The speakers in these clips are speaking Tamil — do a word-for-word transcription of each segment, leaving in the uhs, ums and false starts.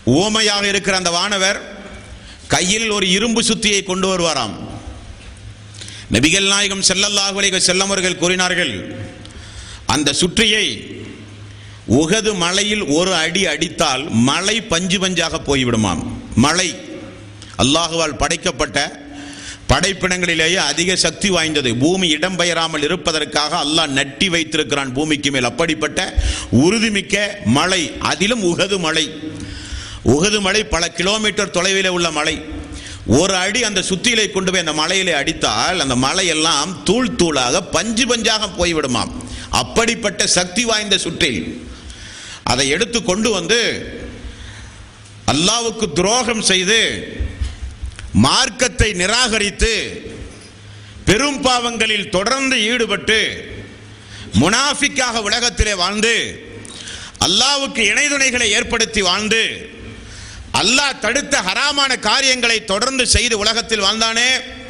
ஊமையாக இருக்கிற அந்த வானவர் கையில் ஒரு இரும்பு சுத்தியை கொண்டு வருவாராம். நபிகள் நாயகம் ஸல்லல்லாஹு அலைஹி வஸல்லம் அவர்கள் கூறினார்கள், அந்த சுற்றியை உஹது மலையில் ஒரு அடி அடித்தால் மலை பஞ்சு பஞ்சாக போய்விடுமாம். மலை அல்லாஹுவால் படைக்கப்பட்ட படைப்பினங்களிலேயே அதிக சக்தி வாய்ந்தது. பூமி இடம்பெயராமல் இருப்பதற்காக அல்லாஹ் நட்டி வைத்திருக்கிறான் பூமிக்கு மேல். அப்படிப்பட்ட உறுதிமிக்க மலை, அதிலும் உஹது மலை. உஹது மலை பல கிலோமீட்டர் தொலைவில் உள்ள மலை. ஒரு அடி அந்த சுத்தியிலே கொண்டு போய் அந்த மலையிலே அடித்தால் அந்த மலையெல்லாம் தூள் தூளாக பஞ்சு பஞ்சாக போய்விடுமாம். அப்படிப்பட்ட சக்தி வாய்ந்த சுற்றில் அதை எடுத்து கொண்டு வந்து அல்லாஹ்வுக்கு துரோகம் செய்து மார்க்கத்தை நிராகரித்து பெரும் பாவங்களில் தொடர்ந்து ஈடுபட்டு முனாஃபிக்காக உலகத்திலே வாழ்ந்து அல்லாஹ்வுக்கு இணைதுணைகளை ஏற்படுத்தி வாழ்ந்து அல்லாஹ் தடுத்த ஹராமான காரியங்களை தொடர்ந்து செய்து உலகத்தில் வாழ்ந்தானே,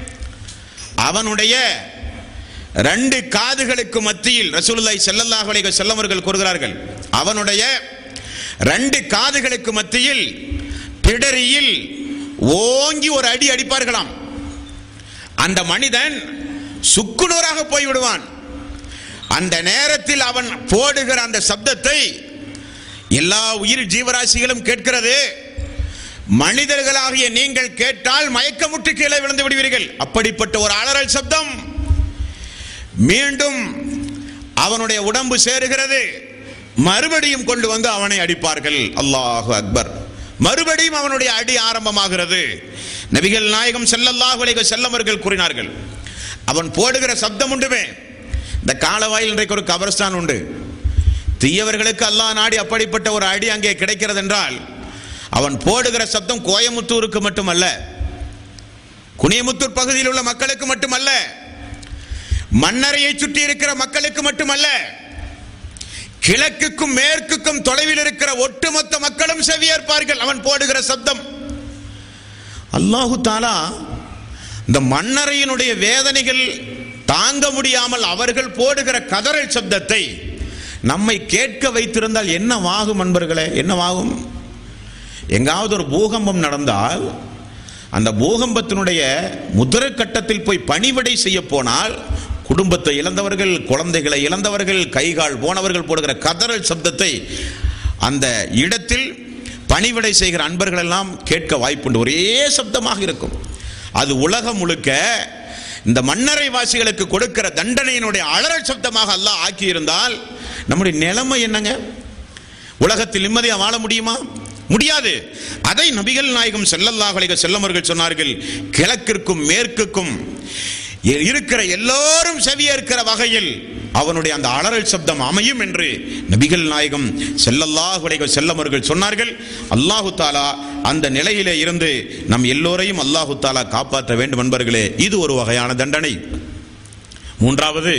அவனுடைய ரெண்டு காதுகளுக்கு மத்தியில் ரசூலுல்லாஹி ஸல்லல்லாஹு அலைஹி வஸல்லம் அவர்கள் கூறுகிறார்கள், அவனுடைய ரெண்டு காதுகளுக்கு மத்தியில் பிடரியில் ஓங்கி ஒரு அடி அடிப்பார்களாம். அந்த மனிதன் சுக்குநூறாக போய்விடுவான். அந்த நேரத்தில் அவன் போடுகிற அந்த சப்தத்தை எல்லா உயிர் ஜீவராசிகளும் கேட்கிறது. மனிதர்களாகிய நீங்கள் கேட்டால் மயக்கமுற்று கீழே விழுந்து விடுவீர்கள். அப்படிப்பட்ட ஒரு அலறல் சப்தம். மீண்டும் அவனுடைய உடம்பு சேருகிறது. மறுபடியும் கொண்டு வந்து அவனை அடிப்பார்கள். அல்லாஹு அக்பர். மறுபடியும் அவனுடைய அடி ஆரம்பமாகிறது. நபிகள் நாயகம் ஸல்லல்லாஹு அலைஹி வஸல்லம் அவர்கள் கூறினார்கள், அவன் போடுகிற சப்தம் உண்டுமே. இந்த காலவாயில் இன்றைக்கு ஒரு கபர்ஸ்தான் உண்டு. தீயவர்களுக்கு அல்லாஹ் நாடி அப்படிப்பட்ட ஒரு அடி அங்கே கிடைக்கிறது என்றால் அவன் போடுகிற சப்தம் கோயமுத்தூருக்கு மட்டுமல்ல, குனியமுத்தூர் பகுதியில் உள்ள மக்களுக்கு மட்டுமல்ல, மன்னரையை சுற்றி இருக்கிற மக்களுக்கு மட்டுமல்ல, கிழக்குக்கும் மேற்குக்கும் தொலைவில் இருக்கிற ஒட்டுமொத்த மக்களும் செவியேற்பார்கள் அவன் போடுகிற சப்தம். அல்லாஹு தஆலா இந்த மன்னரையினுடைய வேதனைகள் தாங்க முடியாமல் அவர்கள் போடுகிற கதறல் சப்தத்தை நம்மை கேட்க வைத்திருந்தால் என்னவாகும் அன்பர்களே? என்னவாகும்? எங்காவது ஒரு பூகம்பம் நடந்தால் அந்த பூகம்பத்தினுடைய முதல் கட்டத்தில் போய் பணிவிடை செய்ய போனால் குடும்பத்தை இழந்தவர்கள், குழந்தைகளை இழந்தவர்கள், கைகால் போனவர்கள் போடுகிற கதறல் சப்தத்தை அந்த இடத்தில் பணிவிடை செய்கிற அன்பர்கள் எல்லாம் கேட்க வாய்ப்புண்டு. ஒரே சப்தமாக இருக்கும். அது உலகம் முழுக்க இந்த மன்னரை வாசிகளுக்கு கொடுக்கிற தண்டனையினுடைய அலறல் சப்தமாக அல்லாஹ் ஆக்கியிருந்தால் நம்முடைய நிலைமை என்னங்க? உலகத்தில் நிம்மதியாக வாழ முடியுமா? முடியாது. அதை நபிகள் நாயகம் ஸல்லல்லாஹு அலைஹி வஸல்லம் அவர்கள் சொன்னார்கள், கிழக்கிற்கும் மேற்குக்கும் இருக்கிற எல்லோரும் செவியேற்கிற வகையில் அவனுடைய அந்த அலறல் சப்தம் அமையும் என்று நபிகள் நாயகம் ஸல்லல்லாஹு அலைஹி வஸல்லம் அவர்கள் சொன்னார்கள். அல்லாஹு தஆலா அந்த நிலையிலே இருந்து நம் எல்லோரையும் அல்லாஹு தஆலா காப்பாற்ற வேண்டும் என்பர்களே. இது ஒரு வகையான தண்டனை. மூன்றாவது,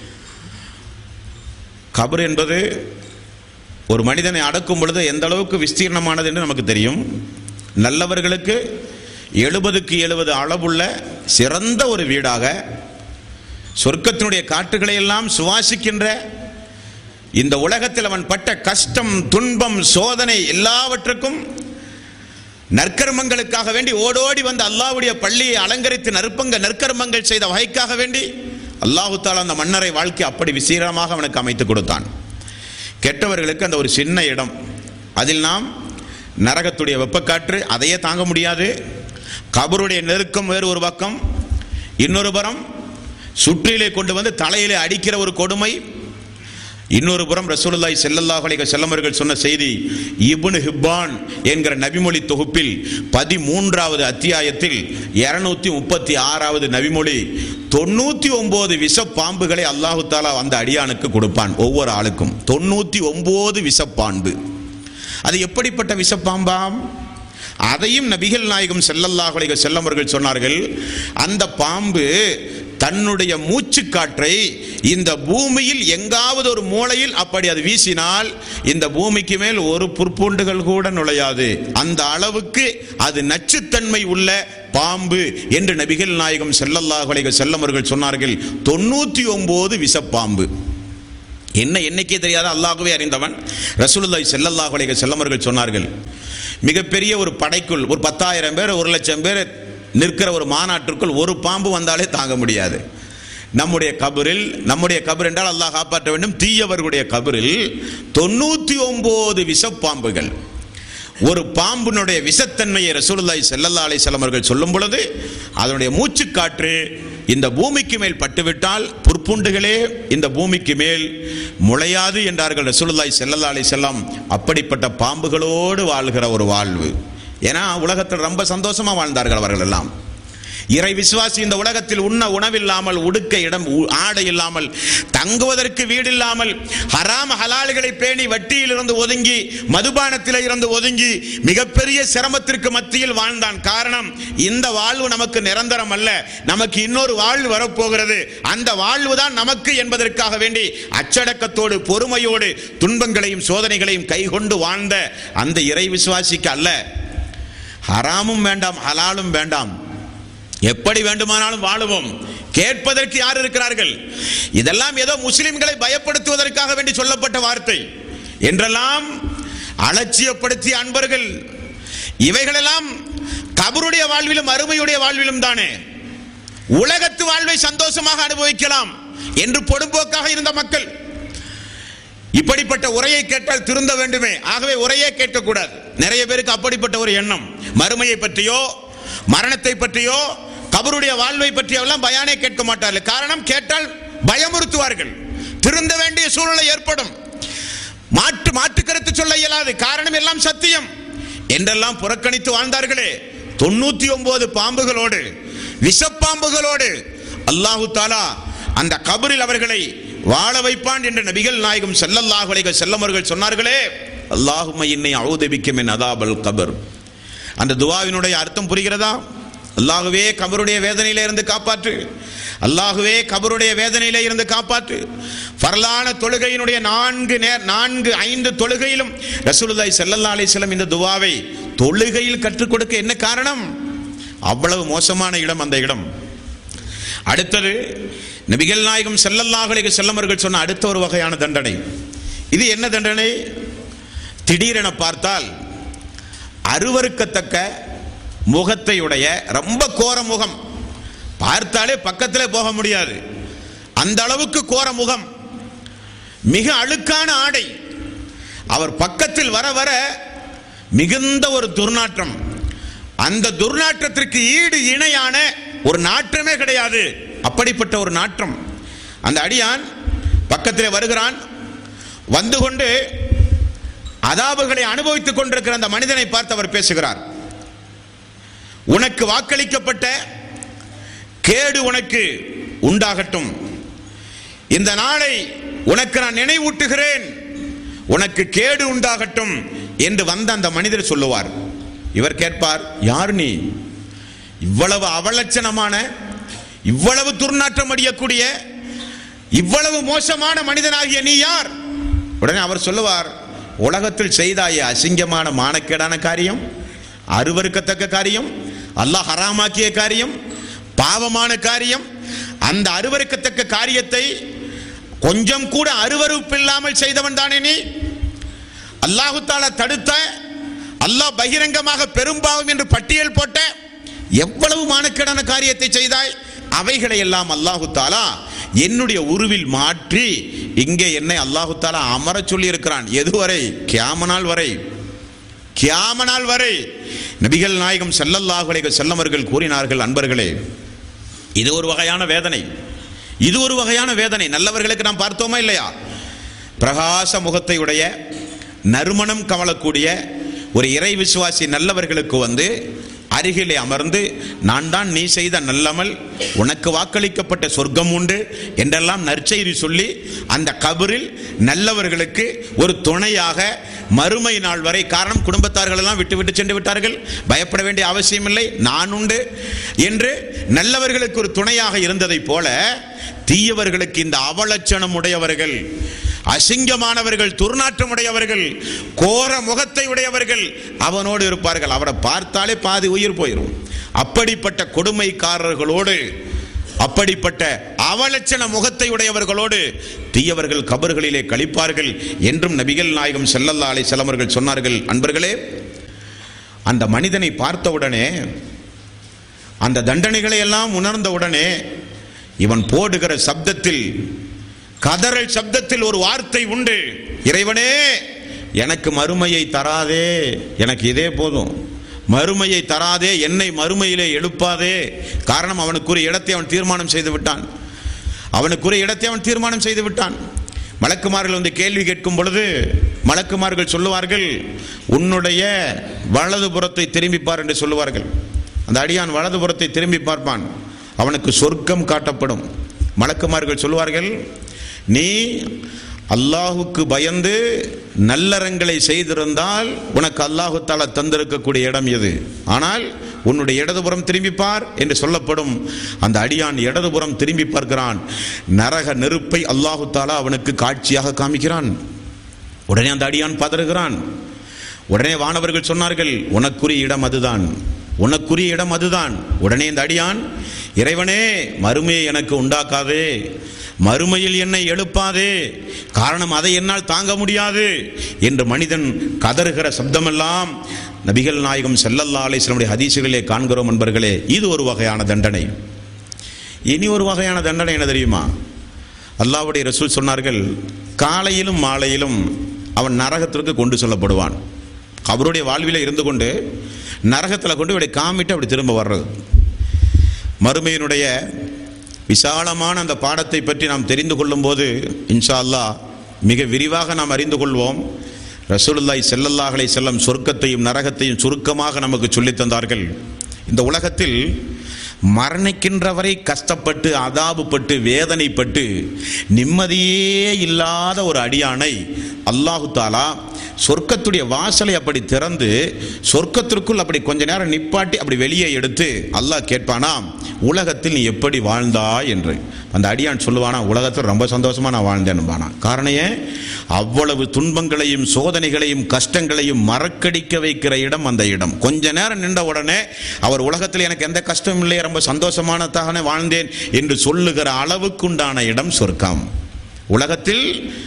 கபர் என்பது ஒரு மனிதனை அடக்கும் பொழுது எந்த அளவுக்கு விஸ்தீர்ணமானது என்று நமக்கு தெரியும். நல்லவர்களுக்கு எழுபதுக்கு எழுபது அளவுள்ள சிறந்த ஒரு வீடாக, சொர்க்கத்தினுடைய காற்றுகளை எல்லாம் சுவாசிக்கின்ற, இந்த உலகத்தில் அவன் பட்ட கஷ்டம், துன்பம், சோதனை எல்லாவற்றுக்கும் நற்கர்மங்களுக்காக வேண்டி ஓடோடி வந்து அல்லாஹ்வுடைய பள்ளியை அலங்கரித்து நற்பங்க நற்கர்மங்கள் செய்த வகைக்காக வேண்டி அல்லாஹு தஆலா அந்த மன்னரை வாழ்க்கை அப்படி விசீரமாக அவனுக்கு அமைத்து கொடுத்தான். கெட்டவர்களுக்கு அந்த ஒரு சின்ன இடம், அதில் நாம் நரகத்துடைய வெப்பக்காற்று அதையே தாங்க முடியாது. கபருடைய நெருக்கம் வேறு ஒரு பக்கம், இன்னொரு புறம் சுற்றிலே கொண்டு வந்து தலையிலே அடிக்கிற ஒரு கொடுமை, இன்னொரு புறம் ரசூலுல்லாஹி ஸல்லல்லாஹு அலைஹி வஸல்லம் அவர்கள் சொன்ன செய்தி இப்னு ஹிப்பான் என்கிற நபிமொழி தொகுப்பில் பதிமூன்றாவது அத்தியாயத்தில் இருநூத்தி முப்பத்தி ஆறாவது நபிமொழி, தொண்ணூத்தி ஒன்பது விஷ பாம்புகளை அல்லாஹு தஆலா அந்த அடியானுக்கு கொடுப்பான். ஒவ்வொரு ஆளுக்கும் தொண்ணூத்தி ஒன்பது விஷப்பாம்பு. அது எப்படிப்பட்ட விஷப்பாம்பாம்? அதையும் நபிகள் நாயகம் ஸல்லல்லாஹு அலைஹி வஸல்லம் அவர்கள் சொன்னார்கள், அந்த பாம்பு தன்னுடைய மூச்சு காற்றை இந்த பூமியில் எங்காவது ஒரு மூலையில் அப்படி அது வீசினால் இந்த பூமிக்கு மேல் ஒரு புற்பூண்டுகள் கூட நுழையாது. அந்த அளவுக்கு அது நச்சுத்தன்மை உள்ள பாம்பு என்று நபிகள் நாயகம் ஸல்லல்லாஹு அலைஹி வஸல்லம் அவர்கள் சொன்னார்கள். தொண்ணூத்தி ஒன்பது விஷப்பாம்பு. என்ன எண்ணிக்கை தெரியாத அல்லாஹ்வே அறிந்தவன். ரசூலுல்லாஹி ஸல்லல்லாஹு அலைஹி வஸல்லம் அவர்கள் சொன்னார்கள், மிகப்பெரிய ஒரு படைக்குள் ஒரு பத்தாயிரம் பேர் ஒரு லட்சம் பேர் நிற்கிற ஒரு மாநாட்டிற்குள் ஒரு பாம்பு வந்தாலே தாங்க முடியாது. நம்முடைய கபரில், நம்முடைய கபர் என்றால் அல்லாஹ் காப்பாற்ற வேண்டும், தீயவர்களுடைய கபரில் தொண்ணூத்தி ஒன்பது விஷப்பாம்புகள். ஒரு பாம்பினுடைய விஷத்தன்மையை ரசூலுல்லாஹி ஸல்லல்லாஹு அலைஹி வஸல்லம் அவர்கள் சொல்லும் பொழுது அதனுடைய மூச்சு காற்று இந்த பூமிக்கு மேல் பட்டுவிட்டால் புற்புண்டுகளே இந்த பூமிக்கு மேல் முளையாது என்றார்கள் ரசூலுல்லாஹி ஸல்லல்லாஹு அலைஹி வஸல்லம். அப்படிப்பட்ட பாம்புகளோடு வாழ்கிற ஒரு வாழ்வு. ஏன்னா உலகத்தில் ரொம்ப சந்தோஷமா வாழ்ந்தார்கள் அவர்கள் எல்லாம். இறை விசுவாசி இந்த உலகத்தில் உண்ண உணவில்லாமல், உடுக்க இடம் ஆடை இல்லாமல், தங்குவதற்கு வீடு இல்லாமல், ஹராம் ஹலால்களை பேணி வட்டியில் இருந்து ஒதுங்கி, மதுபானத்தில் இருந்து ஒதுங்கி மிகப்பெரிய சிரமத்திற்கு மத்தியில் வாழ்ந்தான். காரணம், இந்த வாழ்வு நமக்கு நிரந்தரம் அல்ல, நமக்கு இன்னொரு வாழ்வு வரப்போகிறது, அந்த வாழ்வு தான் நமக்கு என்பதற்காக வேண்டி அச்சடக்கத்தோடு பொறுமையோடு துன்பங்களையும் சோதனைகளையும் கைகொண்டு வாழ்ந்த அந்த இறை விசுவாசிக்கு அல்ல ஹராமும் வேண்டாம் ஹலாலும் வேண்டாம், எப்படி வேண்டுமானாலும் வாழுவோம், கேட்பதற்கு யார் இருக்கிறார்கள், இதெல்லாம் ஏதோ முஸ்லிம்களை பயப்படுத்துவதற்காக வேண்டி சொல்லப்பட்ட வார்த்தை என்றெல்லாம் அலட்சியப்படுத்திய அன்பர்கள். இவைகளெல்லாம் கபருடைய வாழ்விலும் அருமையுடைய வாழ்விலும் தானே, உலகத்து வாழ்வை சந்தோஷமாக அனுபவிக்கலாம் என்று பொடும்போக்காக இருந்த மக்கள். இப்படிப்பட்ட உரையை கேட்டால் திருந்த வேண்டுமே, ஆகவே உரையே கேட்கக்கூடாது. நிறைய பேருக்கு அப்படிப்பட்ட ஒரு எண்ணம், மறுமையை பற்றியோ மரணத்தை பற்றியோ கபருடைய வாழ்வை பற்றியோ எல்லாம் பயானே கேட்க மாட்டார்கள். காரணம், கேட்டால் பயமுறுத்துவார்கள், திருந்த வேண்டிய சூழ்நிலை ஏற்படும், மாற்று மாற்று கருத்து சொல்ல இயலாது, காரணம் எல்லாம் சத்தியம் என்றெல்லாம் புறக்கணித்து வாழ்ந்தார்களே. தொண்ணூத்தி ஒன்பது பாம்புகளோடு, விஷப்பாம்புகளோடு அல்லாஹு தாலா அந்த கபரில் அவர்களை வாழ வைப்பான் என்று நபிகள் நாயகம் ஸல்லல்லாஹு அலைஹி வஸல்லம் அவர்கள் சொன்னார்களே. அல்லாஹும்ம இன்னி அஊது பிக்க மின் அதாபல் கபர். அந்த துஆவினுடைய அர்த்தம் புரிகிறதா? அல்லாஹ்வே கபருடைய வேதனையில இருந்து காப்பாற்று, அல்லாஹ்வே கபருடைய வேதனையில இருந்து காப்பாற்று. ஃபர்லான தொழுகையினுடைய நான்கு நான்கு ஐந்து தொழுகையிலும் ரசூலுல்லாஹி ஸல்லல்லாஹு அலைஹி வஸல்லம் இந்த துஆவை தொழுகையில் கற்றுக் கொடுக்க என்ன காரணம்? அவ்வளவு மோசமான இடம் அந்த இடம். அடுத்தது நபிகள் நாயகம் ஸல்லல்லாஹு அலைஹி வஸல்லம் அவர்கள் சொன்ன அடுத்த ஒரு வகையான தண்டனை. இது என்ன தண்டனை? திடீரென பார்த்தால் அருவருக்கத்தக்க முகத்தையுடைய, ரொம்ப கோர முகம், பார்த்தாலே பக்கத்திலே போக முடியாது அந்த அளவுக்கு கோர முகம், மிக அழுக்கான ஆடை, அவர் பக்கத்தில் வர வர மிகுந்த ஒரு துர்நாற்றம், அந்த துர்நாற்றத்திற்கு ஈடு இணையான ஒரு நாற்றமே கிடையாது, அப்படிப்பட்ட ஒரு நாற்றம். அந்த அடியான் பக்கத்திலே வருகிறான், வந்து கொண்டு அதாபுகளை அனுபவித்துக் கொண்டிருக்கிற அந்த மனிதனை பார்த்து அவர் பேசுகிறார். உனக்கு வாக்களிக்கப்பட்ட கேடு உனக்கு உண்டாகட்டும், இந்த நாளை உனக்கு நான் நினைவூட்டுகிறேன், உனக்கு கேடு உண்டாகட்டும் என்று வந்த அந்த மனிதர் சொல்லுவார். இவர் கேட்பார், யார் நீ? இவ்வளவு அவலட்சணமான, இவ்வளவு துர்நாற்றம் அடியக்கூடிய, இவ்வளவு மோசமான மனிதனாகிய நீ யார்? உடனே அவர் சொல்லுவார், உலகத்தில் செய்தாய அசிங்கமான மானக்கேடான காரியம், அருவருக்கத்தக்க காரியம், அல்லாஹ் ஹராமாக்கிய காரியம், பாவமான காரியம், அந்த அருவருக்கத்தக்க காரியத்தை கொஞ்சம் கூட அருவருப்பு இல்லாமல் செய்தவன் தானே நீ? அல்லாஹு தஆலா தடுத்த, அல்லாஹ் பகிரங்கமாக பெரும்பாவம் என்று பட்டியல் போட்ட எவ்வளவு மானக்கேடான காரியத்தை செய்தாய்? அவைகளை எல்லாம் அல்லாஹு தஆலா என்னுடைய உருவில் மாற்றி இங்கே என்னை அல்லாஹு தஆலா அமர சொல்லி இருக்கிறான். எதுவரை? கியாமத் வரை. கியாமத் வரை நபிகள் நாயகம் ஸல்லல்லாஹு அலைஹி வஸல்லம் அவர்கள் கூறினார்கள், அன்பர்களே, இது ஒரு வகையான வேதனை, இது ஒரு வகையான வேதனை. நல்லவர்களுக்கு நாம் பார்த்தோமா இல்லையா? பிரகாச முகத்தை உடைய, நறுமணம் கமலக்கூடிய ஒரு இறை விசுவாசி நல்லவர்களுக்கு வந்து அருகிலே அமர்ந்து, நான் தான் நீ செய்த நல்லமல், உனக்கு வாக்களிக்கப்பட்ட சொர்க்கம் உண்டு என்றெல்லாம் நற்செய்தி சொல்லி அந்த கபரில் நல்லவர்களுக்கு ஒரு துணையாக மறுமை நாள் வரை, காரணம் குடும்பத்தார்கள் எல்லாம் விட்டு விட்டு சென்று விட்டார்கள், பயப்பட வேண்டிய அவசியம் இல்லை, நான் உண்டு என்று நல்லவர்களுக்கு ஒரு துணையாக இருந்ததை போல தீயவர்களுக்கு, இந்த அவலட்சணம் உடையவர்கள், அசிங்கமானவர்கள், துர்நாற்றம் உடையவர்கள், கோர முகத்தை உடையவர்கள் அவனோடு இருப்பார்கள். அவரை பார்த்தாலே பாதி உயிர் போயிடும். அப்படிப்பட்ட கொடுமைக்காரர்களோடு அப்படிப்பட்ட அவலட்சண முகத்தை உடையவர்களோடு தீயவர்கள் கபர்களிலே கழிப்பார்கள் என்றும் நபிகள் நாயகம் ஸல்லல்லாஹு அலைஹி வஸல்லம் அவர்கள் சொன்னார்கள். அன்பர்களே, அந்த மனிதனை பார்த்தவுடனே, அந்த தண்டனைகளை எல்லாம் உணர்ந்தவுடனே இவன் போடுகிற சப்தத்தில், கதறல் சப்தத்தில் ஒரு வார்த்தை உண்டு. இறைவனே, எனக்கு மறுமையை தராதே, எனக்கு இதே போதும், மறுமையை தராதே, என்னை மறுமையிலே எழுப்பாதே. காரணம், அவனுக்குரிய இடத்தை அவன் தீர்மானம் செய்து விட்டான். அவனுக்குரிய இடத்தை அவன் தீர்மானம் செய்து விட்டான். மலக்குமார்கள் வந்து கேள்வி கேட்கும் பொழுது மலக்குமார்கள் சொல்லுவார்கள், உன்னுடைய வலதுபுறத்தை திரும்பிப்பார் என்று சொல்லுவார்கள். அந்த அடியான் வலதுபுறத்தை திரும்பி பார்ப்பான், அவனுக்கு சொர்க்கம் காட்டப்படும். மலக்குமார்கள் சொல்லுவார்கள், நீ அல்லாஹுக்கு பயந்து நல்லறங்களை செய்திருந்தால் உனக்கு அல்லாஹு தஆலா தந்திருக்கக்கூடிய இடம் எது? ஆனால் உன்னுடைய இடதுபுறம் திரும்பிப்பார் என்று சொல்லப்படும். அந்த அடியான் இடதுபுறம் திரும்பி பார்க்கிறான். நரக நெருப்பை அல்லாஹு தஆலா அவனுக்கு காட்சியாக காமிக்கிறான். உடனே அந்த அடியான் பதறுகிறான். உடனே வானவர்கள் சொன்னார்கள், உனக்குரிய இடம் அதுதான், உனக்குரிய இடம் அதுதான். உடனே இந்த அடியான், இறைவனே, மறுமையை எனக்கு உண்டாக்காதே, மறுமையில் என்னை எழுப்பாதே, காரணம் அதை என்னால் தாங்க முடியாது என்று மனிதன் கதறுகிற சப்தமெல்லாம் நபிகள் நாயகம் ஸல்லல்லாஹு அலைஹி வஸல்லம் ஹதீஸுகளிலே காண்கிறோம். நண்பர்களே, இது ஒரு வகையான தண்டனை. இனி ஒரு வகையான தண்டனை என்ன தெரியுமா? அல்லாஹ்வுடைய ரசூல் சொன்னார்கள், காலையிலும் மாலையிலும் அவன் நரகத்திற்கு கொண்டு செல்லப்படுவான். அவருடைய வாழ்வில இருந்து கொண்டு நரகத்தில் கொண்டு இப்படி காமிட்டு அப்படி திரும்ப வர்றது. மறுமையினுடைய விசாலமான அந்த பாடத்தை பற்றி நாம் தெரிந்து கொள்ளும் போது இன்ஷா அல்லாஹ் மிக விரிவாக நாம் அறிந்து கொள்வோம். ரசூலுல்லாஹி ஸல்லல்லாஹு அலைஹி வஸல்லம் சொர்க்கத்தையும் நரகத்தையும் சுருக்கமாக நமக்கு சொல்லித் தந்தார்கள். இந்த உலகத்தில் மரணிக்கின்ற வரை கஷ்டப்பட்டு அதாபுப்பட்டு வேதனைப்பட்டு நிம்மதியே இல்லாத ஒரு அடியானை அல்லாஹு தஆலா சொர்க்கத்துடைய வாசலை அப்படி திறந்து சொர்க்கத்திற்குள் அப்படி கொஞ்ச நேரம் நிப்பாட்டி அப்படி வெளியே எடுத்து அல்லாஹ் கேட்பானாம், உலகத்தில் நீ எப்படி வாழ்ந்தாய் என்று. அந்த அடியான் சொல்லுவானா, உலகத்தில் ரொம்ப சந்தோஷமா நான் வாழ்ந்தேன்பானா. காரணம் ஏன்? அவ்வளவு துன்பங்களையும் சோதனைகளையும் கஷ்டங்களையும் மறக்கடிக்க வைக்கிற இடம் அந்த இடம். கொஞ்ச நேரம் நின்ற உடனே அவர் உலகத்தில் எனக்கு எந்த கஷ்டமும் இல்லை, ரொம்ப சந்தோஷமானதாகவே வாழ்ந்தேன் என்று சொல்லுகிற அளவுக்குண்டான இடம் சொர்க்கம். உலகத்தில்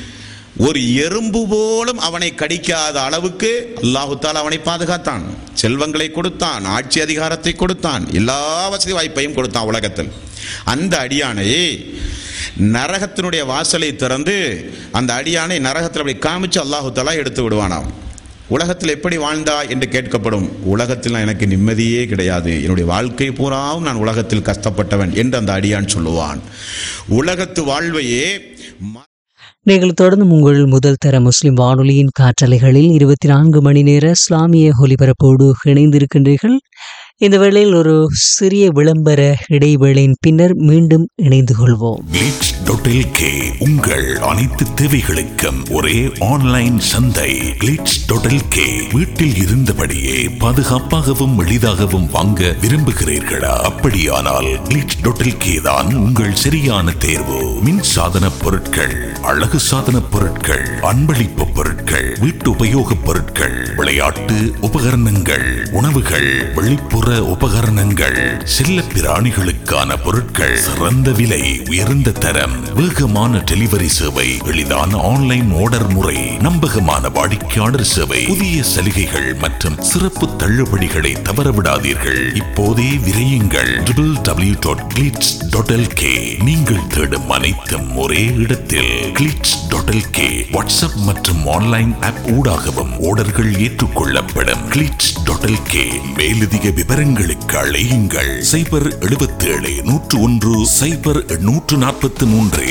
ஒரு எறும்பு போலும் அவனை கடிக்காத அளவுக்கு அல்லாஹு தஆலா அவனை பாதுகாத்தான். செல்வங்களை கொடுத்தான், ஆட்சி அதிகாரத்தை கொடுத்தான், எல்லா வசதி வாய்ப்பையும் கொடுத்தான் உலகத்தில். அந்த அடியானை நரகத்தினுடைய வாசலை திறந்து அந்த அடியானை நரகத்தில் அப்படி காமிச்சு அல்லாஹு தஆலா எடுத்து விடுவானாம். உலகத்தில் எப்படி வாழ்ந்தா என்று கேட்கப்படும். உலகத்தில் எனக்கு நிம்மதியே கிடையாது, என்னுடைய வாழ்க்கை பூராவும் நான் உலகத்தில் கஷ்டப்பட்டவன் என்று அந்த அடியான் சொல்லுவான். உலகத்து வாழ்வையே நீங்கள் தொடர்ந்து உங்கள் முதல் தர முஸ்லிம் வானொலியின் காற்றலைகளில் இருபத்தி நான்கு மணி நேர இஸ்லாமிய ஒலிபரப்போடு இணைந்திருக்கின்றீர்கள். இந்த வேளையில் ஒரு சிறிய விளம்பர இடைவேளையின் பின்னர் மீண்டும் இணைந்து கொள்வோம். கிளிட்ஸ் டாட் எல் கே உங்கள் அனைத்து தேவைகளுக்கும் ஒரே ஆன்லைன் சந்தை. கிளிட்ஸ் டாட் எல் கே வீட்டில் இருந்தபடியே பாதுகாப்பாகவும் எளிதாகவும் வாங்க விரும்புகிறீர்களா? அப்படியானால் கிளிட்ஸ் டாட் எல் கே தான் உங்கள் சரியான தேர்வு. மின் சாதன பொருட்கள், அழகு சாதன பொருட்கள், அன்பளிப்பு பொருட்கள், வீட்டு உபயோக பொருட்கள், விளையாட்டு உபகரணங்கள், உணவுகள், வெளிப்புற உபகரணங்கள், செல்ல பிராணிகளுக்கான பொருட்கள், சிறந்த விலை, உயர்ந்த தரம், வேகமான டெலிவரி சேவை, எளிதான ஆன்லைன் ஆர்டர் முறை, நம்பகமான வாடிக்கையாளர் சேவை, புதிய சலுகைகள் மற்றும் சிறப்பு தள்ளுபடிகளை தவறவிடாதீர்கள். இப்போதே விரையுங்கள். W W W dot glitz dot L K. நீங்கள் தேடும் அனைத்தும் ஒரே இடத்தில். Glitz dot L K WhatsApp மற்றும் ஆன்லைன் ஆப் ஊடாகவும் ஆர்டர்கள் ஏற்றுக்கொள்ளப்படும். Glitz dot L K. மேலதிக விவரங்களுக்கு அழையுங்கள் சைபர் எழுபத்தி ஏழு நூற்று ஒன்று சைபர் நூற்று நாற்பத்தி மூன்று.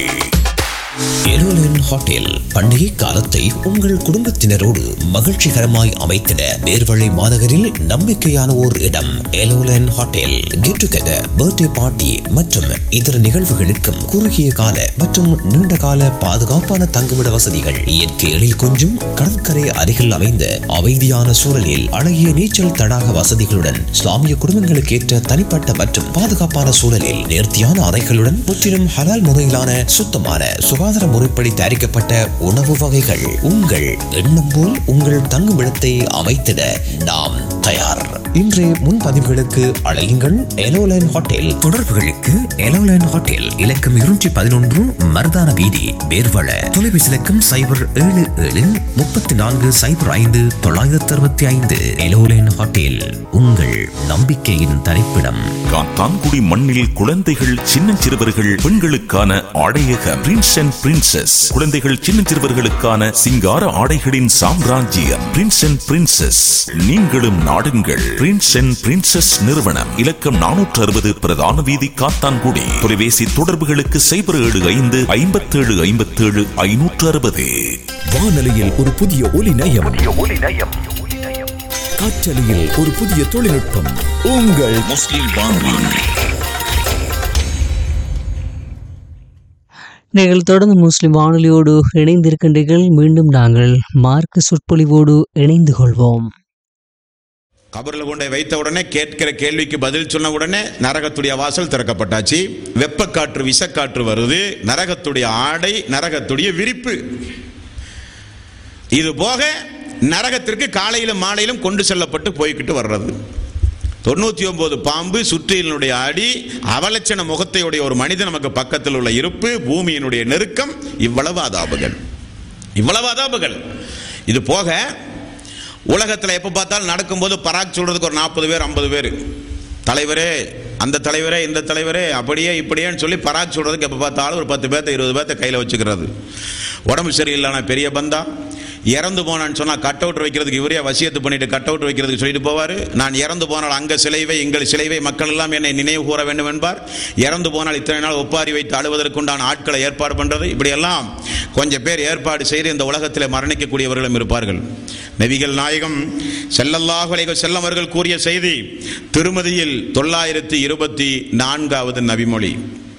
எலோலன் ஹோட்டல் பண்டிகை காலத்தை உங்கள் குடும்பத்தினரோடு மகிழ்ச்சிகரமாய் அமைத்திட நேர்வழி மாநகரில் நம்பிக்கையான ஓர் இடம் எலோலன் hotel. Get together, birthday party மற்றும் இதர நிகழ்வுகளுக்கும் குறுகிய கால மற்றும் நீண்ட கால பாதுகாப்பான தங்குமிட வசதிகள், இயற்கை எழில் கொஞ்சும் கடற்கரை அருகில் அமைந்த அமைதியான சூழலில் அழகிய நீச்சல் தடாக வசதிகளுடன் இஸ்லாமிய குடும்பங்களுக்கு ஏற்ற தனிப்பட்ட மற்றும் பாதுகாப்பான சூழலில் நேர்த்தியான அறைகளுடன் முற்றிலும் ஹலால் முறையிலான சுத்தமான சுகாதார முறைப்படி தயாரிக்கப்பட்ட உணவு வகைகள். உங்கள் எண்ணம் போல் உங்கள் தங்குமிடத்தை அமைத்திட நாம் தயார். இன்றைய முன்பதிவுகளுக்கு அழையுங்கள் எலோலைன் ஹோட்டல். தொடர்புகளுக்கு எலோலைன் ஹோட்டல் இலக்கம் இருநூற்றி பதினொன்று மருதான வீதி, பேர்வள. தொலைபேசி இலக்கம் சைபர் ஏழு ஏழு முப்பத்தி நான்கு சைபர் ஐந்து தொள்ளாயிரத்தி அறுபத்தி ஐந்து. எலோலைன் ஹோட்டல், உங்கள் நம்பிக்கையின் தரிப்பிடம். காத்தான்குடி மண்ணில் குழந்தைகள், சின்னஞ்சிறுவர்கள், பெண்களுக்கான ஆடையக பிரின்ஸ் அண்ட் பிரின்சஸ். குழந்தைகள், சின்னஞ்சிறுவர்களுக்கான சிங்கார ஆடைகளின் சாம்ராஜ்யம் பிரின்ஸ் அண்ட் பிரின்சஸ். நீங்களும் நாடுங்கள் பிரின்ஸ் அண்ட் பிரின்சஸ் நிறுவனம். இலக்கம் நானூற்று அறுபது பிரதான வீதி, காத்தான்குடி. தொலைபேசி தொடர்புகளுக்கு சைபர் ஏழு ஐந்து ஐம்பத்தி ஏழு ஐம்பத்தி ஏழு ஐநூற்று அறுபது. வானொலியில் ஒரு புதிய ஒலி நயம், காற்றலையில் ஒரு புதிய தொழில்நுட்பம். உங்கள் முஸ்லிம் வானொலி. நீங்கள் தொடர்ந்து முஸ்லிம் வானொலியோடு இணைந்திருக்கின்றீர்கள். மீண்டும் நாங்கள் மார்க்க சொற்பொழிவோடு இணைந்து கொள்வோம். கபரில் கொண்டை வைத்த உடனே கேட்கிற கேள்விக்கு பதில் சொன்ன உடனே நரகத்துடைய வாசல் திறக்கப்பட்டாச்சு. வெப்பக்காற்று, விசக்காற்று வருது. நரகத்துடைய ஆடை, நரகத்துடைய விரிப்பு. இது போக நரகத்திற்கு காலையிலும் மாலையிலும் கொண்டு செல்லப்பட்டு போய்கிட்டு வர்றது. தொண்ணூத்தி ஒன்பது பாம்பு, சுற்றியினுடைய அடி, அவலட்சண முகத்தையுடைய ஒரு மனிதன் நமக்கு பக்கத்தில் உள்ள இருப்பு, பூமியினுடைய நெருக்கம், இவ்வளவு அதாபுகள், இவ்வளவு அதாபுகள். இது போக உலகத்தில் எப்போ பார்த்தாலும் நடக்கும்போது பராக் சொல்றதுக்கு ஒரு நாற்பது பேர் ஐம்பது பேர், தலைவரே அந்த தலைவரே இந்த தலைவரே அப்படியே இப்படியேன்னு சொல்லி பராக் சொல்றதுக்கு எப்போ பார்த்தாலும் ஒரு பத்து பேர்த்த இருபது பேர்த்த கையில் வச்சுக்கிறது. உடம்பு சரியில்லைனா பெரிய பந்தா, இறந்து போனான்னு சொன்னால் கட் அவுட் வைக்கிறதுக்கு இவரே வசியத்து பண்ணிட்டு கட் அவுட் வைக்கிறதுக்கு சொல்லிட்டு போவார். நான் இறந்து போனால் அங்கே சிலைவை எங்கள் சிலைவை மக்கள் எல்லாம் என்னை நினைவு கூற வேண்டும் என்பார். இறந்து போனால் இத்தனை நாள் ஒப்பாரி வைத்து அழுவதற்குண்டான ஆட்களை ஏற்பாடு பண்ணுறது, இப்படியெல்லாம் கொஞ்சம் பேர் ஏற்பாடு செய்து இந்த உலகத்தில் மரணிக்கக்கூடியவர்களும் இருப்பார்கள். நபிகள் நாயகம் ஸல்லல்லாஹு அலைஹி வஸல்லம் அவர்கள் கூறிய செய்தி திருமதியில் தொள்ளாயிரத்தி இருபத்தி நான்காவது நபிமொழி.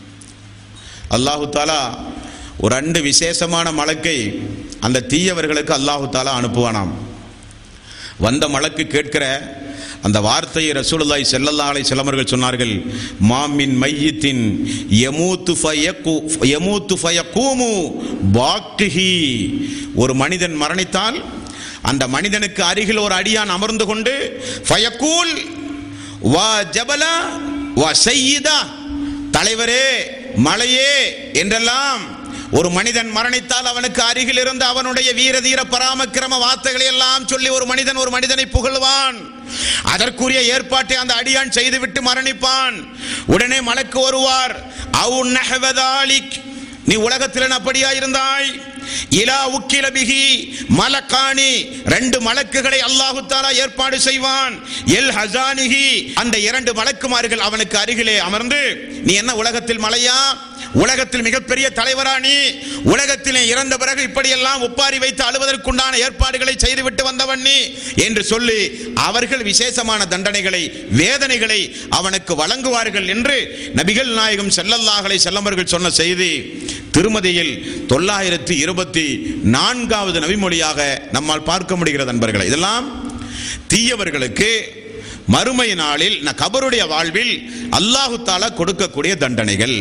அல்லாஹு தாலா ஒரு ரெண்டு விசேஷமான மலக்கை அந்த தீயவர்களுக்கு அல்லாஹு தாலா அனுப்புவானாம். வந்த மலக்கு கேட்கிற அந்த வார்த்தையை ரசூலுல்லாஹி ஸல்லல்லாஹு அலைஹி வஸல்லம் அவர்கள் சொன்னார்கள், மாமின் மையித்தின் யமூத்து ஃபயகு யமூத்து ஃபயகூமு பாக்கிஹி. ஒரு மனிதன் மரணித்தால் அந்த மனிதனுக்கு அருகில் ஒரு அடியான் அமர்ந்து கொண்டு ஃபயகூல் வா ஜபலா வா சய்யிதா, தலைவரே மலையே என்றெல்லாம் ஒரு மனிதன் மரணித்தால் அவனுக்கு அருகில் இருந்து அவனுடைய வீர தீர பராமக்கிரம வார்த்தைகளை எல்லாம் சொல்லி ஒரு மனிதன் ஒரு மனிதனை புகழ்வான். அதற்குரிய ஏற்பாட்டை அந்த அடியான் செய்துவிட்டு மரணிப்பான். உடனே மலக்கு வருவார், அவு நஹவதாலிக், நீ உலகத்தில் அப்படியா இருந்தாய், இலா உக்கில பிஹி மலக்கானி, ரெண்டு மலக்குகளை அல்லாஹு தஆலா ஏற்பாடு செய்வான். எல் ஹஸானிஹி, அந்த இரண்டு மலக்குமார்கள் அவனுக்கு அருகிலே அமர்ந்து, நீ என்ன உலகத்தில் மலையா, உலகத்தில் மிகப்பெரிய தலைவரா, நீ உலகத்திலே இறந்த பிறகு இப்படியெல்லாம் ஒப்பாரி வைத்து அழுவதற்குண்டான ஏற்பாடுகளை செய்துவிட்டு வந்தவன் நீ என்று சொல்லி அவர்கள் விசேஷமான தண்டனைகளை, வேதனைகளை அவனுக்கு வழங்குவார்கள் என்று நபிகள் நாயகம் ஸல்லல்லாஹு அலைஹி வஸல்லம் அவர்கள் சொன்ன செய்தி திருமதியில் தொள்ளாயிரத்தி இருபத்தி நான்காவது நபிமொழியாக நம்மால் பார்க்க முடிகிறது. நண்பர்களே, இதெல்லாம் தீயவர்களுக்கு மறுமை நாளில் கபருடைய வாழ்வில் அல்லாஹு தஆலா கொடுக்கக்கூடிய தண்டனைகள்.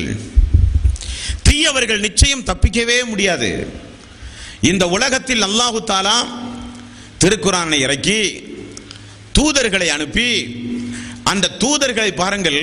தீயவர்கள் நிச்சயம் தப்பிக்கவே முடியாது. இந்த உலகத்தில் அல்லாஹு தஆலா திருக்குர்ஆனை இறக்கி தூதர்களை அனுப்பி, அந்த தூதர்களை பாருங்கள்,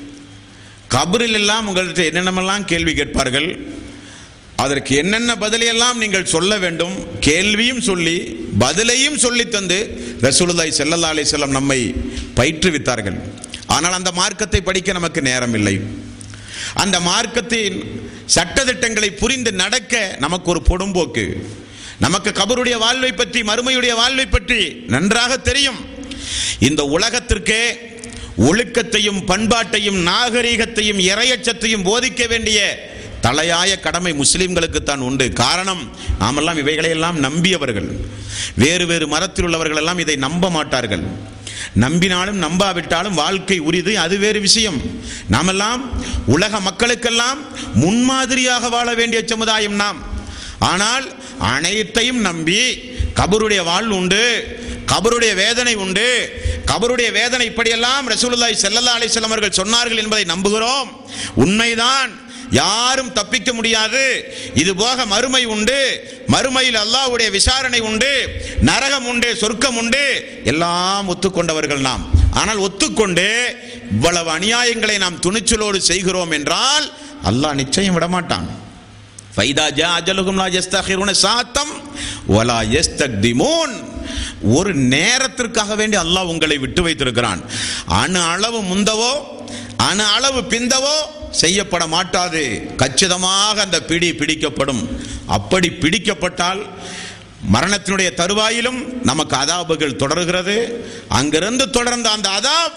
கபரில் எல்லாம் உங்கள்கிட்ட என்னென்னமெல்லாம் கேள்வி கேட்பார்கள், அதற்கு என்னென்ன பதிலையெல்லாம் நீங்கள் சொல்ல வேண்டும், கேள்வியும் சொல்லி பதிலையும் சொல்லி தந்து ரசூலுல்லாஹி ஸல்லல்லாஹு அலைஹி வஸல்லம் நம்மை பயிற்றுவித்தார்கள். ஆனால் அந்த மார்க்கத்தை படிக்க நமக்கு நேரம் இல்லை. அந்த மார்க்கத்தின் சட்டதிட்டங்களை புரிந்து நடக்க நமக்கு ஒரு பொடும்போக்கு. நமக்கு கபருடைய வாழ்வை பற்றி, மறுமையுடைய வாழ்வை பற்றி நன்றாக தெரியும். இந்த உலகத்திற்கே ஒழுக்கத்தையும் பண்பாட்டையும் நாகரீகத்தையும் இறையச்சத்தையும் போதிக்க வேண்டிய தலையாய கடமை முஸ்லிம்களுக்கு தான் உண்டு. காரணம், நாமெல்லாம் இவைகளையெல்லாம் நம்பியவர்கள். வேறு வேறு மதத்தில் உள்ளவர்கள் எல்லாம் இதை நம்ப மாட்டார்கள். நம்பினாலும் நம்பாவிட்டாலும் வாழ்க்கை உரிது, அது வேறு விஷயம். நாமெல்லாம் உலக மக்களுக்கெல்லாம் முன்மாதிரியாக வாழ வேண்டிய சமுதாயம் நாம். ஆனால் அனைத்தையும் நம்பி கபருடைய வாழ்வு உண்டு, கபருடைய வேதனை உண்டு, கபருடைய வேதனை இப்படியெல்லாம் ரசூலுல்லாஹி ஸல்லல்லாஹு அலைஹி வஸல்லம் அவர்கள் சொன்னார்கள் என்பதை நம்புகிறோம். உண்மைதான். யாரும் தப்பிக்க முடியாது. இது போக மறுமை உண்டு, மறுமையில் அல்லாஹ்வுடைய விசாரணை உண்டு, நரகம் உண்டு, சொர்க்கம் உண்டு, எல்லாம் ஒத்துக்கொண்டவர்கள் நாம். ஆனால் ஒத்துக்கொண்டு இவ்வளவு அநியாயங்களை நாம் துணிச்சலோடு செய்கிறோம் என்றால் அல்லாஹ் நிச்சயம் விடமாட்டான். ஃபைதா ஜா அஜலுஹும் லா யஸ்தகிருன சாத்தம் வலா யஸ்தக்திமூன். ஒரு நேரத்திற்காக வேண்டி அல்லாஹ் உங்களை விட்டு வைத்திருக்கிறான். அணு அளவு முந்தவோ அணு அளவு பிந்தவோ செய்யப்பட மாட்டாது. கச்சிதமாக அந்த பிடி பிடிக்கப்படும். அப்படி பிடிக்கப்பட்டால் மரணத்தினுடைய தருவாயிலும் நமக்கு அதாபுகள் தொடர்கிறது. அங்கிருந்து தொடர்ந்த அந்த அதாப்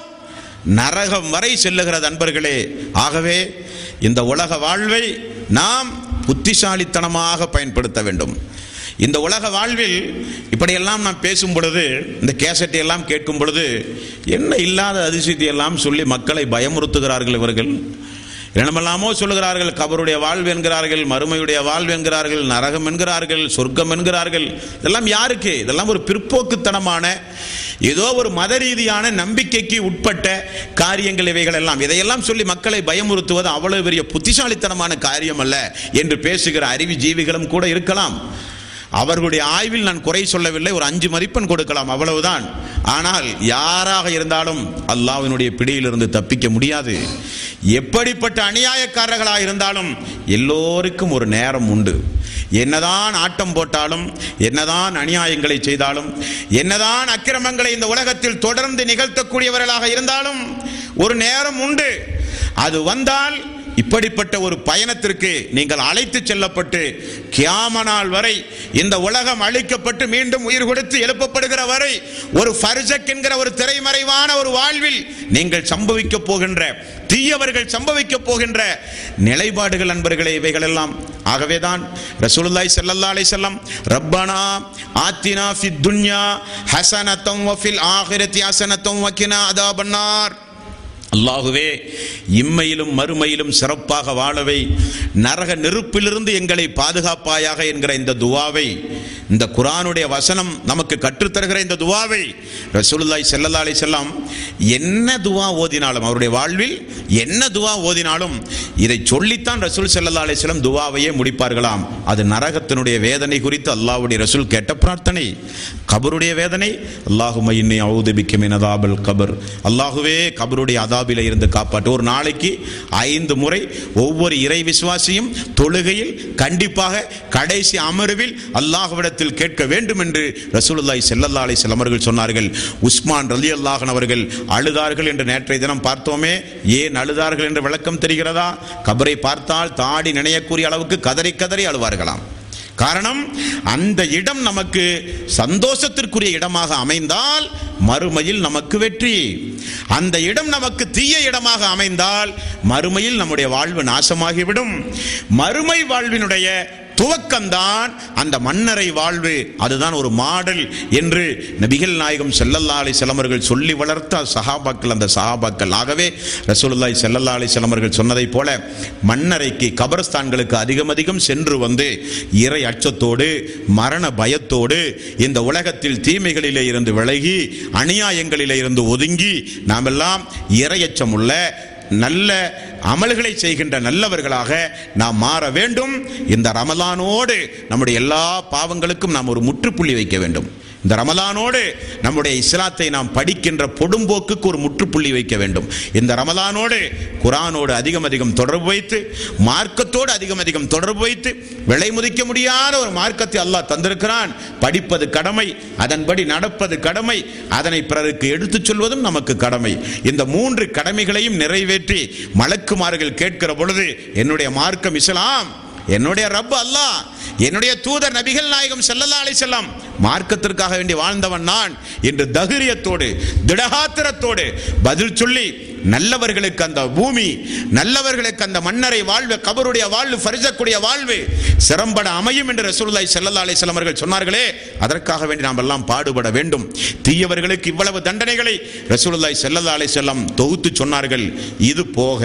நரகம் வரை செல்லுகிறது அன்பர்களே. ஆகவே இந்த உலக வாழ்வை நாம் புத்திசாலித்தனமாக பயன்படுத்த வேண்டும். இந்த உலக வாழ்வில் இப்படியெல்லாம் நாம் பேசும் பொழுது, இந்த கேசட்டை எல்லாம் கேட்கும் பொழுது என்ன இல்லாத அதிசயத்தை எல்லாம் சொல்லி மக்களை பயமுறுத்துகிறார்கள் இவர்கள். என்னமெல்லாமோ சொல்லுகிறார்கள். கபருடைய வாழ்வு என்கிறார்கள், மறுமையுடைய வாழ்வு என்கிறார்கள், நரகம் என்கிறார்கள், சொர்க்கம் என்கிறார்கள். இதெல்லாம் யாருக்கு? இதெல்லாம் ஒரு பிற்போக்குத்தனமான ஏதோ ஒரு மத ரீதியான நம்பிக்கைக்கு உட்பட்ட காரியங்கள் இவைகள் எல்லாம். இதையெல்லாம் சொல்லி மக்களை பயமுறுத்துவது அவ்வளவு பெரிய புத்திசாலித்தனமான காரியம் அல்ல என்று பேசுகிற அறிவு ஜீவிகளும் கூட இருக்கலாம். அவர்களுடைய ஆய்வில் நான் குறை சொல்லவில்லை, ஒரு அஞ்சு மதிப்பெண் கொடுக்கலாம், அவ்வளவுதான். ஆனால் யாராக இருந்தாலும் அல்லாஹ்வினுடைய பிடியிலிருந்து தப்பிக்க முடியாது. எப்படிப்பட்ட அநியாயக்காரர்களாக இருந்தாலும் எல்லோருக்கும் ஒரு நேரம் உண்டு. என்னதான் ஆட்டம் போட்டாலும், என்னதான் அநியாயங்களை செய்தாலும், என்னதான் அக்கிரமங்களை இந்த உலகத்தில் தொடர்ந்து நிகழ்த்தக்கூடியவர்களாக இருந்தாலும் ஒரு நேரம் உண்டு. அது வந்தால் இப்படிப்பட்ட ஒரு பயணத்திற்கு நீங்கள் அழைத்து செல்லப்பட்டு கியாம நாள் வரை இந்த உலகம் அழிக்கப்பட்டு மீண்டும் உயிர் கொடுத்து எழுப்பப்படுகிற வரை ஒரு ஃபர்ஜக் என்கிற ஒரு திரைமறைவான ஒரு வாழ்வில் நீங்கள் சம்பவிக்க போகின்ற, தீயவர்கள் சம்பவிக்க போகின்ற நிலைப்பாடுகள் அன்பர்களே இவைகள் எல்லாம். ஆகவேதான் ரசூலுல்லாஹி ஸல்லல்லாஹு அலைஹி வஸல்லம் ரப்பனா ஆத்தினா ஃபித் துன்யா ஹஸனத்தன் வ ஃபில் ஆகிரத்தி ஹஸனத்தன் வ கினா அதாபன்னார். அல்லாஹுவே, இம்மையிலும் மறுமையிலும் சிறப்பாக வாழவை, நரக நெருப்பிலிருந்து எங்களை பாதுகாப்பாயாக என்கிற இந்த துவாவை, இந்த குர்ஆனுடைய வசனம் நமக்கு கற்றுத்தருகிற இந்த துவாவை ரசூலுல்லாஹி ஸல்லல்லாஹு அலைஹி வஸல்லம் என்ன துவா ஓதினாலும், அவருடைய வாழ்வில் என்ன துவா ஓதினாலும் இதை சொல்லித்தான் ரசூல் ஸல்லல்லாஹு அலைஹி வஸல்லம் துவாவையே முடிப்பார்களாம். அது நரகத்தினுடைய வேதனை குறித்து அல்லாஹ்வுடைய ரசூல் கேட்ட பிரார்த்தனை. கபருடைய வேதனை, அல்லாஹும்ம இன்னி அஊது பிக்க மின் அதாபில் கபர், அல்லாஹுவே கபருடைய அதாபில இருந்து காப்பாற்று. ஒரு நாளைக்கு ஐந்து முறை ஒவ்வொரு இறை விசுவாசியும் தொழுகையில் கண்டிப்பாக கடைசி அமர்வில் அல்லாஹ்விடத்தில் கேட்க வேண்டும் என்று ரசூலுல்லாஹி ஸல்லல்லாஹு அலைஹி வஸல்லம் அவர்கள் சொன்னார்கள். உஸ்மான் ரலியல்லாஹு அன்ஹு அவர்கள் அழுதார்கள் என்று நேற்றைய தினம் பார்த்தோமே. ஏன் அழுதார்கள் என்று விளக்கம் தெரிகிறதா? கபரை பார்த்தால் தாடி நினையக்கூடிய அளவுக்கு கதறி கதறி அழுவார்களாம். காரணம், அந்த இடம் நமக்கு சந்தோஷத்திற்குரிய இடமாக அமைந்தால் மறுமையில் நமக்கு வெற்றி. அந்த இடம் நமக்கு தீய இடமாக அமைந்தால் மறுமையில் நம்முடைய வாழ்வு நாசமாகிவிடும். மறுமை வாழ்வினுடைய துவக்கம்தான் அந்த மன்னரை வாழ்வு. அதுதான் ஒரு மாடல் என்று நபிகள் நாயகம் ஸல்லல்லாஹு அலைஹி வஸல்லம் அவர்கள் சொல்லி வளர்த்த சஹாபாக்கள், அந்த சஹாபாக்கள். ஆகவே ரசூலுல்லாஹி ஸல்லல்லாஹு அலைஹி வஸல்லம் அவர்கள் சொன்னதை போல மன்னரைக்கு, கபரஸ்தான்களுக்கு அதிகம் அதிகம் சென்று வந்து இறை அச்சத்தோடு, மரண பயத்தோடு, இந்த உலகத்தில் தீமைகளிலே இருந்து விலகி, அநியாயங்களிலே இருந்து ஒதுங்கி நாமெல்லாம் இறையச்சம் உள்ள நல்ல அமல்களை செய்கின்ற நல்லவர்களாக நாம் மாற வேண்டும். இந்த ரமலானோடு நம்முடைய எல்லா பாவங்களுக்கும் நாம் ஒரு முற்றுப்புள்ளி வைக்க வேண்டும். இந்த ரமலானோடு நம்முடைய இஸ்லாத்தை நாம் படிக்கின்ற பொடும்போக்குக்கு ஒரு முற்றுப்புள்ளி வைக்க வேண்டும். இந்த ரமலானோடு குர்ஆனோடு அதிகம் அதிகம் தொடர்பு வைத்து, மார்க்கத்தோடு அதிகம் அதிகம் தொடர்பு வைத்து, விலை முதிக்க முடியாத ஒரு மார்க்கத்தை அல்லாஹ் தந்திருக்கிறான். படிப்பது கடமை, அதன்படி நடப்பது கடமை, அதனை பிறருக்கு எடுத்துச் சொல்வதும் நமக்கு கடமை. இந்த மூன்று கடமைகளையும் நிறைவேற்றி மலக்குமார்கள் கேட்கிற பொழுது, என்னுடைய மார்க்கம் இஸ்லாம், என்னுடைய ரப் அல்லாஹ், என்னுடைய தூதர் நபிகள் நாயகம் ஸல்லல்லாஹு அலைஹி வஸல்லம் மார்க்கத்திற்காக வேண்டி வாழ்ந்தவன் நான் என்று தைரியத்தோடு, திடகாத்திரத்தோடு பதில் சொல்லி நல்லவர்களுக்கு அந்த பூமி, நல்லவர்களுக்கு அந்த மன்னரை வாழ்வு, கபருடைய வாழ்வு, ஃபர்ஜக்குடைய வாழ்வு சிறம்பட அமையும் என்று ரசூலுல்லாஹி ஸல்லல்லாஹு அலைஹி வஸல்லம் அவர்கள் சொன்னார்களே, அதற்காக வேண்டி நாம் எல்லாம் பாடுபட வேண்டும். தீயவர்களுக்கு இவ்வளவு தண்டனைகளை ரசூலுல்லாஹி ஸல்லல்லாஹு அலைஹி வஸல்லம் தொகுத்து சொன்னார்கள். இது போக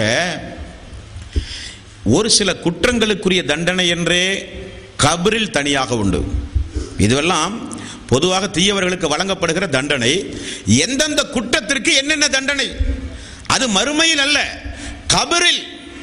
ஒரு சில குற்றங்களுக்குரிய தண்டனை என்றே கபரில் தனியாக உண்டு. இதுவெல்லாம் பொதுவாக தீயவர்களுக்கு வழங்கப்படுகிற தண்டனை. எந்தெந்த குற்றத்திற்கு என்னென்ன தண்டனை, அது மறுமையில் அல்ல, கபரில்.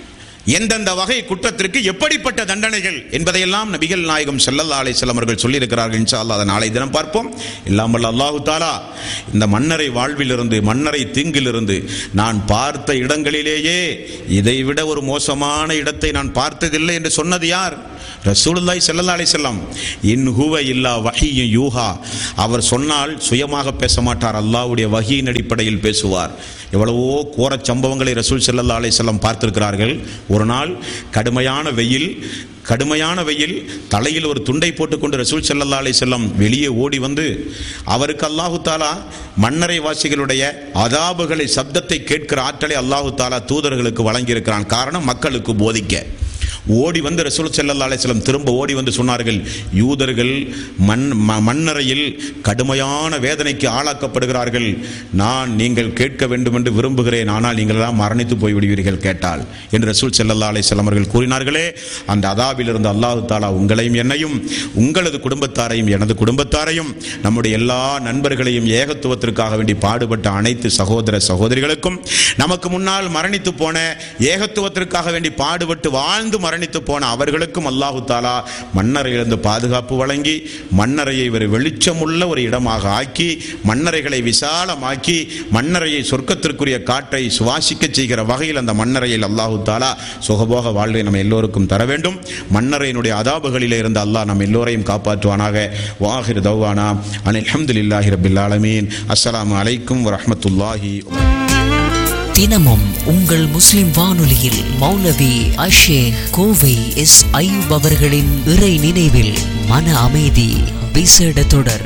எந்தெந்த வகை குற்றத்திற்கு எப்படிப்பட்ட தண்டனைகள் என்பதையெல்லாம் நபிகள் நாயகம் ஸல்லல்லாஹு அலைஹி வஸல்லம் அவர்கள் சொல்லி இருக்கிறார்கள். இன்ஷா அல்லாஹ் அதை நாளை தினம் பார்ப்போம். இல்லாமல் அல்லாஹு தஆலா இந்த மன்னரை வாழ்விலிருந்து, மன்னரை தீங்கிலிருந்து நான் பார்த்த இடங்களிலேயே இதைவிட ஒரு மோசமான இடத்தை நான் பார்த்ததில்லை என்று சொன்னது யார்? ரசூலுல்லாஹி ஸல்லல்லாஹு அலைஹி வஸல்லம். இன் ஹுவ இல்லா வஹீயு யூஹா. அவர் சொன்னால் சுயமாக பேச மாட்டார், அல்லாஹ்வுடைய வஹீயின் அடிப்படையில் பேசுவார். எவ்வளவோ கோர சம்பவங்களை ரசூல் ஸல்லல்லாஹு அலைஹி வஸல்லம் பார்த்திருக்கிறார்கள். ஒரு நாள் கடுமையான வெயில் கடுமையான வெயில் தலையில் ஒரு துண்டை போட்டுக்கொண்டு ரசூல் ஸல்லல்லாஹு அலைஹி வஸல்லம் வெளியே ஓடி வந்து அவருக்கு அல்லாஹு தாலா மன்னரை வாசிகளுடைய அதாபுகளை, சப்தத்தை கேட்கிற ஆற்றலை அல்லாஹு தாலா தூதர்களுக்கு வழங்கியிருக்கிறான். காரணம், மக்களுக்கு போதிக்க. ஓடி வந்து ரசூல் ஸல்லல்லாஹு அலைஹி வஸல்லம் திரும்ப ஓடி வந்து சொன்னார்கள், யூதர்கள் மண் மன்னரையில் கடுமையான வேதனைக்கு ஆளாக்கப்படுகிறார்கள். நான் நீங்கள் கேட்க வேண்டும் என்று விரும்புகிறேன், ஆனால் நீங்கள் எல்லாம் மரணித்து போய்விடுவீர்கள் கேட்டால் என்று ரசூல் ஸல்லல்லாஹு அலைஹி வஸல்லம் அவர்கள் கூறினார்களே. அந்த அதாபிலிருந்து அல்லாஹு தாலா உங்களையும் என்னையும், உங்களது குடும்பத்தாரையும் எனது குடும்பத்தாரையும், நம்முடைய எல்லா நண்பர்களையும் ஏகத்துவத்திற்காக வேண்டி பாடுபட்ட அனைத்து சகோதர சகோதரிகளுக்கும், நமக்கு முன்னால் மரணித்து போன ஏகத்துவத்திற்காக வேண்டி பாடுபட்டு வாழ்ந்து மரணித்து போன அவர்களுக்கும் அல்லாஹு தாலா மன்னரையிலிருந்து பாதுகாப்பு வழங்கி, மன்னரையை ஒரு வெளிச்சமுள்ள ஒரு இடமாக ஆக்கி, மன்னரைகளை விசாலமாக்கி, மன்னரையை சொர்க்கத்திற்குரிய காற்றை சுவாசிக்க செய்கிற வகையில் அந்த மன்னரையில் அல்லாஹு தாலா சுகபோக வாழ்வை நம்ம எல்லோருக்கும் தர வேண்டும். மன்னரையினுடைய அதாபுகளிலே இருந்து அல்லாஹ் நம்ம எல்லோரையும் காப்பாற்றுவானாக. வாஹிர் தௌவானா அனில் ஹம்துலில்லாஹி ரப்பில் ஆலமீன். அஸ்ஸலாமு அலைக்கும் வரஹ்மத்துல்லாஹி. தினமும் உங்கள் முஸ்லிம் வானொலியில் மௌலவி அஷேக் கோவை எஸ் அய்யூப் அவர்களின் இறை நினைவில் மன அமைதி விசேட தொடர்